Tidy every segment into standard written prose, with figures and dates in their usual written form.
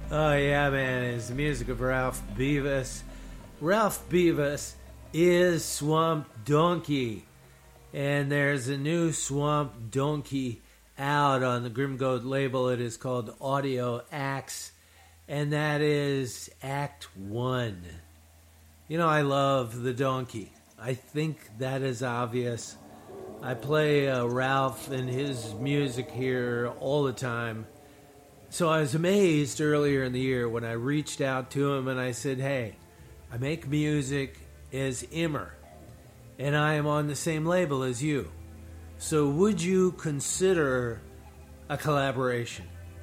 Oh yeah, man! It's the music of Ralph Beavis. Ralph Beavis is Swamp Donkey, and there's a new Swamp Donkey out on the Grim Goat label. It is called Audio Acts, and that is Act 1. You know, I love the donkey. I think that is obvious. I play Ralph and his music here all the time. So I was amazed earlier in the year when I reached out to him and I said, hey, I make music as Immer, and I am on the same label as you. So would you consider a collaboration?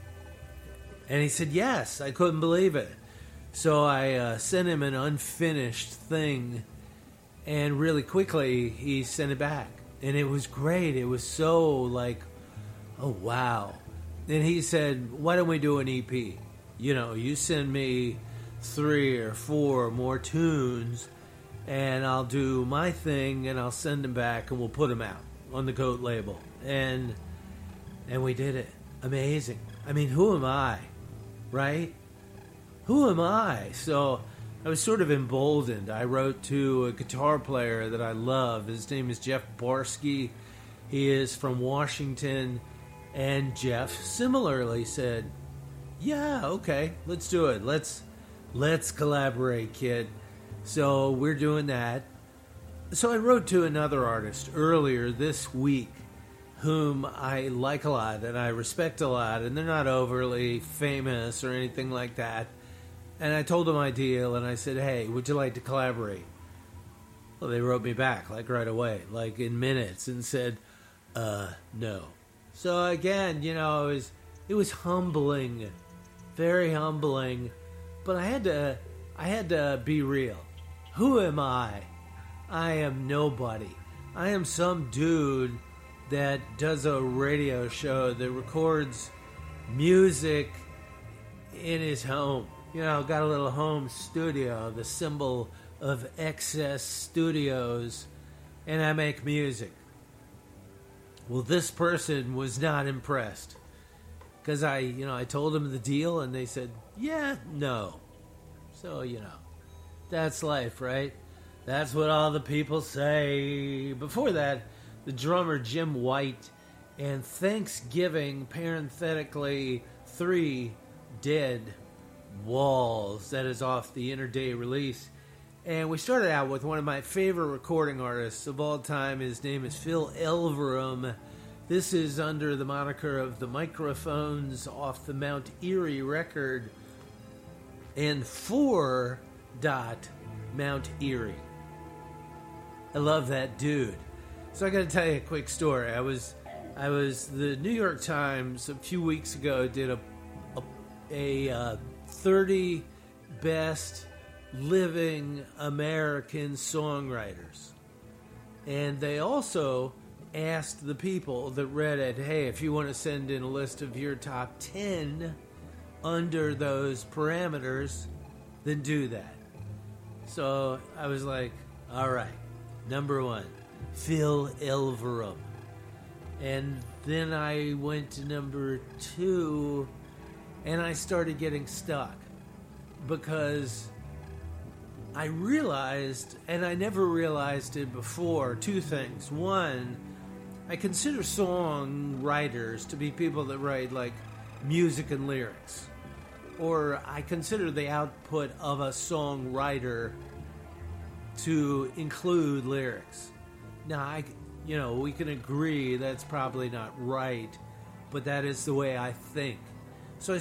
And he said, yes. I couldn't believe it. So I sent him an unfinished thing, and really quickly he sent it back. And it was great. It was so like, oh, wow. Then he said, why don't we do an EP? You know, you send me 3 or 4 more tunes, and I'll do my thing, and I'll send them back, and we'll put them out on the Goat label. And we did it. Amazing. I mean, who am I, right? Who am I? So I was sort of emboldened. I wrote to a guitar player that I love. His name is Jeff Barsky. He is from Washington. And Jeff similarly said, yeah, okay, let's do it. Let's collaborate, kid. So we're doing that. So I wrote to another artist earlier this week whom I like a lot and I respect a lot, and they're not overly famous or anything like that. And I told them my deal, and I said, hey, would you like to collaborate? Well, they wrote me back, like right away, like in minutes, and said, no. So again, you know, it was humbling, very humbling, but I had to be real. Who am I? I am nobody. I am some dude that does a radio show that records music in his home. You know, got a little home studio, the symbol of Excess Studios, and I make music. Well, this person was not impressed because I told them the deal, and they said, yeah, no. So, you know, that's life, right? That's what all the people say. Before that, the drummer Jim White and Thanksgiving, parenthetically, 3 Dead Walls. That is off the Interday release. And we started out with one of my favorite recording artists of all time. His name is Phil Elverum. This is under the moniker of the Microphones off the Mount Erie record. And 4 Mount Erie. I love that dude. So I got to tell you a quick story. I was the New York Times a few weeks ago did a 30 best living American songwriters. And they also asked the people that read it, hey, if you want to send in a list of your top 10 under those parameters, then do that. So I was like, all right, number 1, Phil Elverum. And then I went to number 2, and I started getting stuck because I realized, and I never realized it before, 2 things. 1, I consider songwriters to be people that write like music and lyrics. Or I consider the output of a songwriter to include lyrics. Now, we can agree that's probably not right, but that is the way I think.